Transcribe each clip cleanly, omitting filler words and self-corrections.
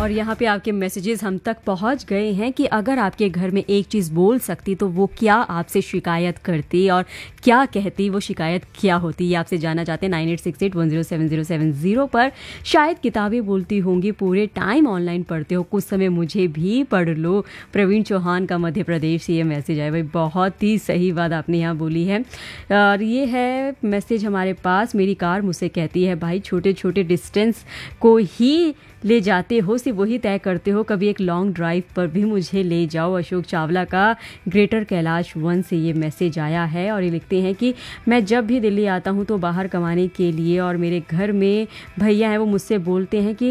और यहाँ पे आपके मैसेजेस हम तक पहुँच गए हैं कि अगर आपके घर में एक चीज़ बोल सकती तो वो क्या आपसे शिकायत करती और क्या कहती, वो शिकायत क्या होती, ये आपसे जानना चाहते हैं 9868107070 पर। शायद किताबें बोलती होंगी, पूरे टाइम ऑनलाइन पढ़ते हो, कुछ समय मुझे भी पढ़ लो। प्रवीण चौहान का मध्य प्रदेश से ये मैसेज आया। भाई बहुत ही सही बात आपने यहाँ बोली है। और ये है मैसेज हमारे पास, मेरी कार मुझसे कहती है भाई छोटे छोटे डिस्टेंस को ही ले जाते हो, सिर्फ वही तय करते हो, कभी एक लॉन्ग ड्राइव पर भी मुझे ले जाओ। अशोक चावला का ग्रेटर कैलाश वन से ये मैसेज आया है और ये लिखते हैं कि मैं जब भी दिल्ली आता हूँ तो बाहर कमाने के लिए और मेरे घर में भैया हैं वो मुझसे बोलते हैं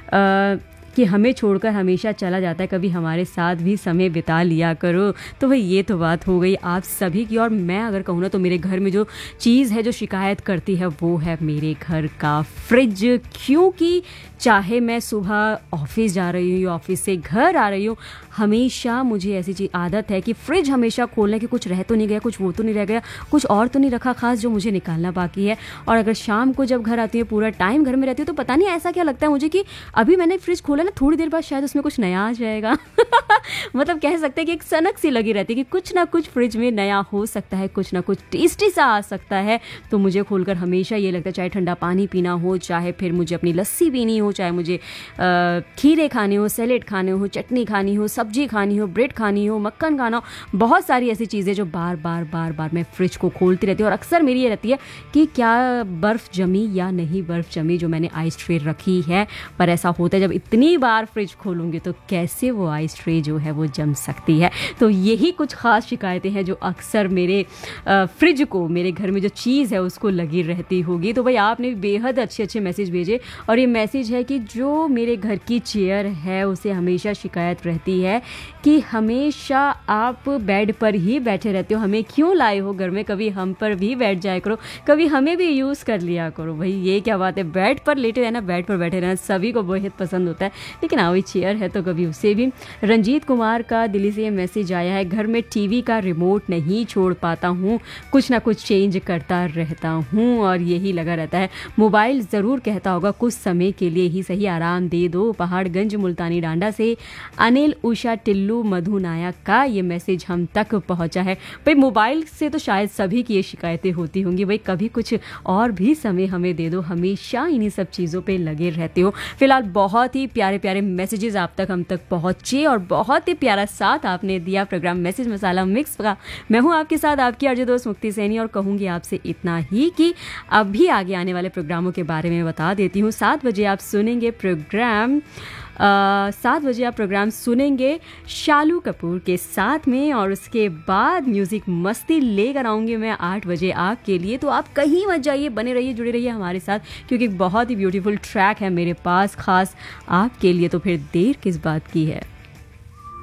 कि हमें छोड़कर हमेशा चला जाता है, कभी हमारे साथ भी समय बिता लिया करो। तो भाई ये तो बात हो गई आप सभी की। और मैं अगर कहूँ ना तो मेरे घर में जो चीज़ है जो शिकायत करती है वो है मेरे घर का फ्रिज। क्योंकि चाहे मैं सुबह ऑफिस जा रही हूँ या ऑफिस से घर आ रही हूँ, हमेशा मुझे ऐसी चीज़ आदत है कि फ्रिज हमेशा खोलने की, कुछ रह तो नहीं गया, कुछ वो तो नहीं रह गया, कुछ और तो नहीं रखा खास जो मुझे निकालना बाकी है। और अगर शाम को जब घर आती हूँ, पूरा टाइम घर में रहती हूँ, तो पता नहीं ऐसा क्या लगता है मुझे कि अभी मैंने फ्रिज खोला ना, थोड़ी देर बाद शायद उसमें कुछ नया आ जाएगा। मतलब कह सकते हैं कि एक सनक सी लगी रहती है कि कुछ ना कुछ फ्रिज में नया हो सकता है, कुछ ना कुछ टेस्टी सा आ सकता है। तो मुझे खोलकर हमेशा ये लगता है, चाहे ठंडा पानी पीना हो, चाहे फिर मुझे अपनी लस्सी पीनी हो, चाहे मुझे खीरे खाने हो, सैलेड खाने हो, चटनी खानी हो, सब्जी खानी हो, ब्रेड खानी हो, मक्खन खाना हो, बहुत सारी ऐसी चीज़ें जो बार बार मैं फ्रिज को खोलती रहती हूँ। और अक्सर मेरी ये रहती है कि क्या बर्फ़ जमी या नहीं बर्फ़ जमी जो मैंने आइस ट्रे रखी है। पर ऐसा होता है जब इतनी बार फ्रिज खोलूँगी तो कैसे वो आइस ट्रे जो है वो जम सकती है। तो यही कुछ ख़ास शिकायतें हैं जो अक्सर मेरे फ्रिज को, मेरे घर में जो चीज़ है उसको लगी रहती होगी। तो भाई आपने बेहद अच्छे मैसेज भेजे। और ये मैसेज है कि जो मेरे घर की चेयर है उसे हमेशा शिकायत रहती है कि हमेशा आप बेड पर ही बैठे रहते हो, हमें क्यों लाए हो घर में, कभी हम पर भी बैठ जाया करो, कभी हमें भी यूज़ कर लिया करो। भाई ये क्या बात है, बेड पर लेटे रहना, बेड पर बैठे रहना सभी को बेहद पसंद होता है, लेकिन वही चेयर है तो कभी उसे भी। रंजीत कुमार का दिल्ली से ये मैसेज आया है, घर में टीवी का रिमोट नहीं छोड़ पाता हूँ, कुछ ना कुछ चेंज करता रहता हूँ और यही लगा रहता है। मोबाइल ज़रूर कहता होगा कुछ समय के लिए ही सही, आराम दे दो। पहाड़गंज मुल्तानी डांडा से अनिल, उषा, टिल्लू, मधु नायक का ये मैसेज हम तक पहुंचा है। भाई मोबाइल से तो शायद सभी की ये शिकायतें होती होंगी, भाई कभी कुछ और भी समय हमें दे दो, हमेशा इन्हीं सब चीज़ों पे लगे रहते हो। फिलहाल बहुत ही प्यारे प्यारे मैसेजेस हम तक पहुंचे और बहुत ही प्यारा साथ आपने दिया प्रोग्राम मैसेज मसाला मिक्स का। मैं हूं आपके साथ आपकी अर्ज दोस्त मुक्ति सैनी और कहूंगी आपसे इतना ही कि अभी आगे आने वाले प्रोग्रामों के बारे में बता देती हूँ। 7 बजे आप सुनेंगे प्रोग्राम 7 बजे आप प्रोग्राम सुनेंगे शालू कपूर के साथ में और उसके बाद म्यूज़िक मस्ती लेकर आऊँगी मैं 8 बजे आपके लिए। तो आप कहीं मत जाइए, बने रहिए, जुड़े रहिए हमारे साथ, क्योंकि बहुत ही ब्यूटीफुल ट्रैक है मेरे पास खास आपके लिए। तो फिर देर किस बात की है।